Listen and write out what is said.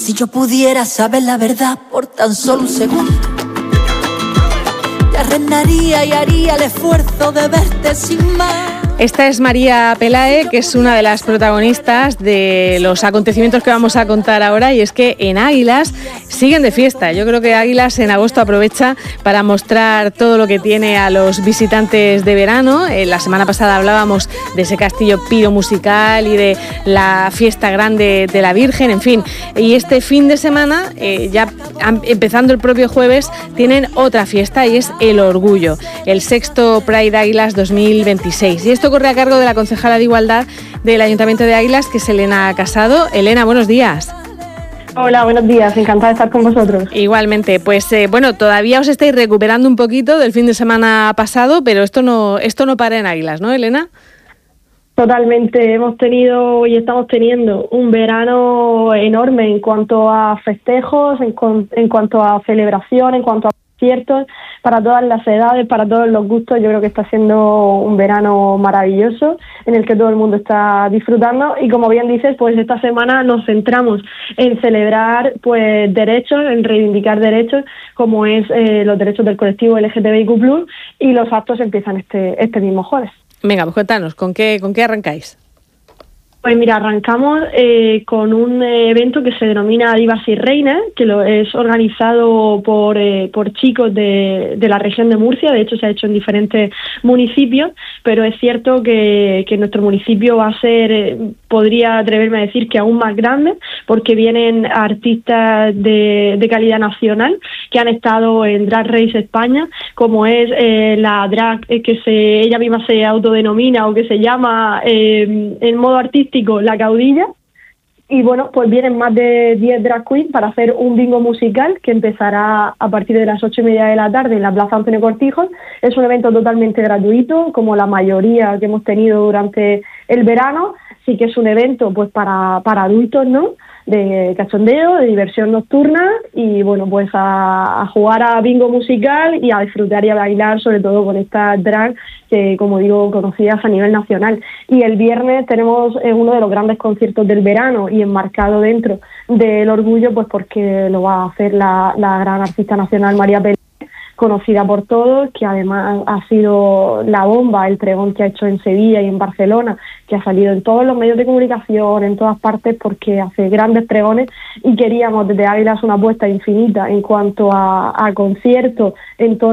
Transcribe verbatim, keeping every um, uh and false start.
Si yo pudiera saber la verdad por tan solo un segundo, te arrendaría y haría el esfuerzo de verte sin más. Esta es María Pelae, que es una de las protagonistas de los acontecimientos que vamos a contar ahora, y es que en Águilas siguen de fiesta. Yo creo que Águilas en agosto aprovecha para mostrar todo lo que tiene a los visitantes de verano. Eh, la semana pasada hablábamos de ese castillo piro musical y de la fiesta grande de la Virgen, en fin. Y este fin de semana, eh, ya empezando el propio jueves, tienen otra fiesta y es el Orgullo, el sexto Pride Águilas dos mil veintiséis. Y esto corre a cargo de la concejala de Igualdad del Ayuntamiento de Águilas, que es Elena Casado. Elena, buenos días. Hola, buenos días, encantada de estar con vosotros. Igualmente, pues eh, bueno, todavía os estáis recuperando un poquito del fin de semana pasado, pero esto no, esto no para en Águilas, ¿no, Elena? Totalmente, hemos tenido y estamos teniendo un verano enorme en cuanto a festejos, en, cu- en cuanto a celebración, en cuanto a conciertos, para todas las edades, para todos los gustos. Yo creo que está siendo un verano maravilloso en el que todo el mundo está disfrutando, y como bien dices, pues esta semana nos centramos en celebrar pues derechos, en reivindicar derechos, como es eh, los derechos del colectivo L G T B I Q plus, y los actos empiezan este este mismo jueves. Venga, pues cuéntanos, ¿con qué, con qué arrancáis? Pues mira, arrancamos eh, con un eh, evento que se denomina Divas y Reinas, que lo es organizado por eh, por chicos de, de la región de Murcia. De hecho, se ha hecho en diferentes municipios, pero es cierto que, que nuestro municipio va a ser, eh, podría atreverme a decir que aún más grande, porque vienen artistas de, de calidad nacional que han estado en Drag Race España, como es eh, la drag eh, que se ella misma se autodenomina o que se llama eh, en modo artístico La Caudilla. Y bueno, pues vienen más de diez drag queens para hacer un bingo musical que empezará a partir de las ocho y media de la tarde en la Plaza Antonio Cortijo. Es un evento totalmente gratuito, como la mayoría que hemos tenido durante el verano. Sí que es un evento pues para, para adultos, ¿no?, de cachondeo, de diversión nocturna, y bueno, pues a, a jugar a bingo musical y a disfrutar y a bailar, sobre todo con estas drag que, como digo, conocidas a nivel nacional. Y el viernes tenemos eh, uno de los grandes conciertos del verano, y enmarcado dentro del Orgullo, pues porque lo va a hacer la, la gran artista nacional María Pelae, conocida por todos, que además ha sido la bomba, el pregón que ha hecho en Sevilla y en Barcelona, que ha salido en todos los medios de comunicación, en todas partes, porque hace grandes pregones, y queríamos desde Águilas una apuesta infinita en cuanto a, a conciertos en torno